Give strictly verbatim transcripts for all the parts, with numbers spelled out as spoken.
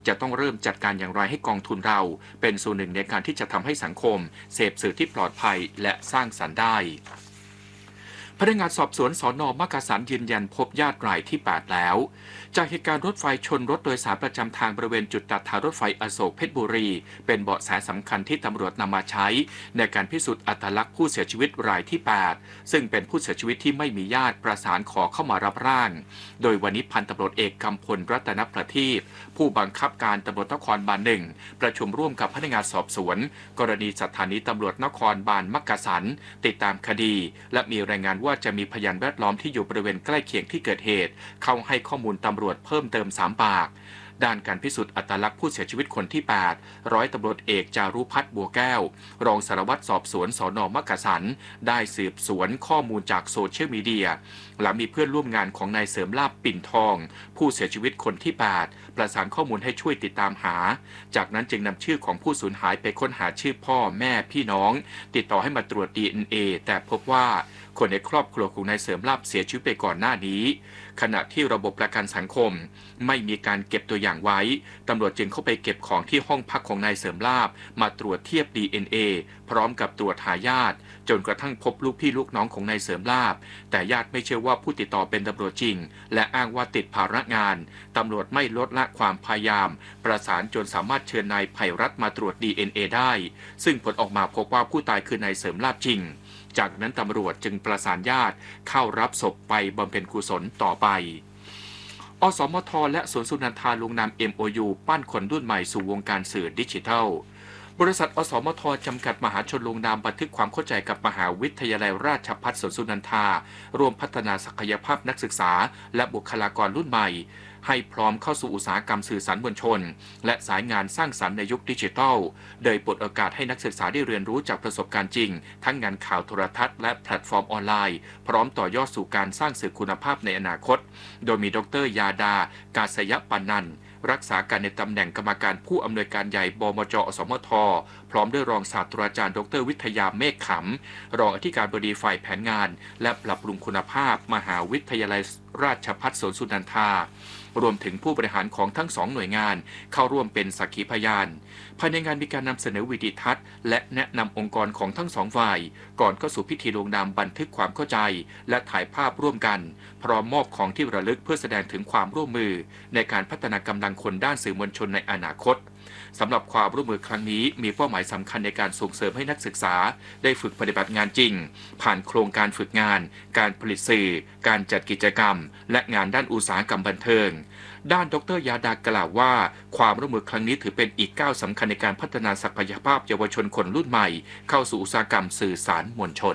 จะต้องเริ่มจัดการอย่างไรให้กองทุนเราเป็นส่วนหนึ่งในการที่จะทำให้สังคมเสพสื่อที่ปลอดภัยและสร้างสรรค์ได้พนักงานสอบสวนสน.มักกะสันยืนยันพบญาติรายที่แปดแล้วจากเหตุการณ์รถไฟชนรถโดยสารประจำทางบริเวณจุดตัดทางรถไฟอโศกเพชรบุรีเป็นเบาะแสสำคัญที่ตำรวจนำมาใช้ในการพิสูจน์อัตลักษณ์ผู้เสียชีวิตรายที่แปดซึ่งเป็นผู้เสียชีวิตที่ไม่มีญาติประสานขอเข้ามารับร่างโดยวันนี้พันตำรวจเอกกำพลรัตนประทีปผู้บังคับการตำรวจนครบาลหนึ่งประชุมร่วมกับพนักงานสอบสวนกรณีสถานีตำรวจนครบาลมักกะสันติดตามคดีและมีรายงานว่าจะมีพยานแวดล้อมที่อยู่บริเวณใกล้เคียงที่เกิดเหตุเข้าให้ข้อมูลตำรวจเพิ่มเติมสามปากด้านการพิสูจน์อัตลักษณ์ผู้เสียชีวิตคนที่แปดร้อยตำรวจเอกจารุพัฒน์บัวแก้วรองสารวัตรสอบสวนสน.มักกะสันได้สืบสวนข้อมูลจากโซเชียลมีเดียหลังมีเพื่อนร่วมงานของนายเสริมลาภปิ่นทองผู้เสียชีวิตคนที่แปดประสานข้อมูลให้ช่วยติดตามหาจากนั้นจึงนำชื่อของผู้สูญหายไปค้นหาชื่อพ่อแม่พี่น้องติดต่อให้มาตรวจ ดี เอ็น เอ แต่พบว่าคนในครอบครัวของนายเสริมลาภเสียชีวิตไปก่อนหน้านี้ขณะที่ระบบประกันสังคมไม่มีการเก็บตัวอย่างไว้ตำรวจจึงเข้าไปเก็บของที่ห้องพักของนายเสริมลาภมาตรวจเทียบ ดี เอ็น เอ พร้อมกับตรวจหาญาติจนกระทั่งพบลูกพี่ลูกน้องของนายเสริมลาภแต่ญาติไม่เชื่อว่าผู้ติดต่อเป็นตำรวจจริงและอ้างว่าติดภาระงานตำรวจไม่ลดละความพยายามประสานจนสามารถเชิญนายไพรัตน์มาตรวจ ดี เอ็น เอ ได้ซึ่งผลออกมาพบว่าผู้ตายคือนายเสริมลาภจริงจากนั้นตำรวจจึงประสานญาติเข้ารับศพไปบำเพ็ญกุศลต่อไปอสมทและสวนสุนันทาลงนาม เอ็ม โอ ยู ปั้นคนรุ่นใหม่สู่วงการสื่อดิจิทัลบริษัทอสมทจำกัดมหาชนลงนามบันทึกความเข้าใจกับมหาวิทยาลัยราชภัฏสวนสุนันทารวมพัฒนาศักยภาพนักศึกษาและบุคลากรรุ่นใหม่ให้พร้อมเข้าสู่อุตสาหกรรมสื่อสารมวลชนและสายงานสร้างสรรค์ในยุคดิจิทัลโดยเปิดโอกาสให้นักศึกษาได้เรียนรู้จากประสบการณ์จริงทั้งงานข่าวโทรทัศน์และแพลตฟอร์มออนไลน์พร้อมต่อยอดสู่การสร้างสื่อคุณภาพในอนาคตโดยมีดร.ยาดากาศยปานันท์รักษาการในตำแหน่งกรรมการผู้อำนวยการใหญ่บมจ.อสมทพร้อมด้วยรองศาสตราจารย์ดร.วิทยาเมฆขำรองอธิการบดีฝ่ายแผนงานและปรับปรุงคุณภาพมหาวิทยาลัยราชภัฏสวนสุนันทารวมถึงผู้บริหารของทั้งสองหน่วยงานเข้าร่วมเป็นสักขีพยานภายในงานมีการนำเสนอวิดีทัศน์และแนะนำองค์กรของทั้งสองฝ่ายก่อนเข้าสู่พิธีลงนามบันทึกความเข้าใจและถ่ายภาพร่วมกันพร้อมมอบของที่ระลึกเพื่อแสดงถึงความร่วมมือในการพัฒนากำลังคนด้านสื่อมวลชนในอนาคตสำหรับความร่วมมือครั้งนี้มีเป้าหมายสำคัญในการส่งเสริมให้นักศึกษาได้ฝึกปฏิบัติงานจริงผ่านโครงการฝึกงานการผลิตสื่อการจัดกิจกรรมและงานด้านอุตสาหกรรมบันเทิงด้านดร.ยาดากล่าวว่าความร่วมมือครั้งนี้ถือเป็นอีกก้าวสำคัญในการพัฒนาศักยภาพเยาวชนคนรุ่นใหม่เข้าสู่อุตสาหกรรมสื่อสารมวลชน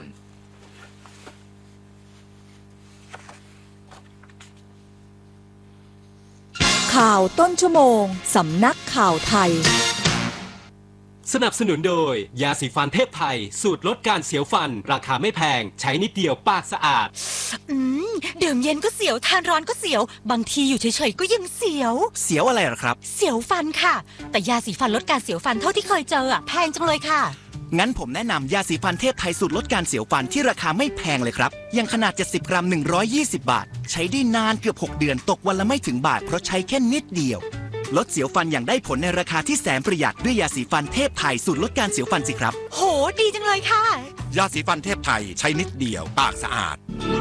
ข่าวต้นชั่วโมงสำนักข่าวไทยสนับสนุนโดยยาสีฟันเทพไทยสูตรลดการเสียวฟันราคาไม่แพงใช้นิดเดียวปากสะอาดอืมดื่มเย็นก็เสียวทานร้อนก็เสียวบางทีอยู่เฉยๆก็ยังเสียวเสียวอะไรหรอครับเสียวฟันค่ะแต่ยาสีฟันลดการเสียวฟันเท่าที่เคยเจออ่ะแพงจังเลยค่ะงั้นผมแนะนำยาสีฟันเทพไทยสูตรลดการเสียวฟันที่ราคาไม่แพงเลยครับอย่างขนาดเจ็ดสิบกรัมหนึ่งร้อยยี่สิบบาทใช้ได้นานเกือบหกเดือนตกวันละไม่ถึงบาทเพราะใช้แค่นิดเดียวลดเสียวฟันอย่างได้ผลในราคาที่แสนประหยัดด้วยยาสีฟันเทพไทยสูตรลดการเสียวฟันสิครับโหดีจังเลยค่ะยาสีฟันเทพไทยใช้นิดเดียวปากสะอาด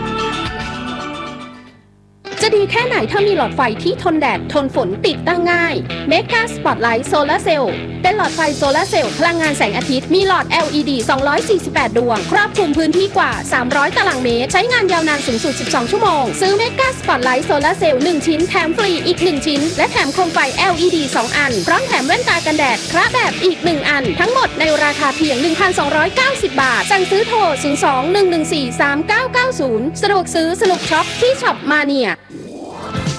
จะดีแค่ไหนถ้ามีหลอดไฟที่ทนแดดทนฝนติดตั้งง่าย Mega Spotlight Solar Cell เป็นหลอดไฟโซลาร์เซลล์พลังงานแสงอาทิตย์มีหลอด แอล อี ดี สองร้อยสี่สิบแปด ดวงครอบคลุมพื้นที่กว่าสามร้อยตารางเมตรใช้งานยาวนานสูงสุดสิบสองชั่วโมงซื้อ Mega Spotlight Solar Cell หนึ่งชิ้นแถมฟรีอีกหนึ่งชิ้นและแถมโคมไฟ แอล อี ดี สองอันพร้อมแถมแว่นตากันแดดคระแบบอีกหนึ่งอันทั้งหมดในราคาเพียง หนึ่งพันสองร้อยเก้าสิบ บาทสั่งซื้อโทรศูนย์ สอง หนึ่ง หนึ่ง สี่ สาม เก้า เก้า ศูนย์สะดวกซื้อสนุกช็อปที่ช็อปมาเนีย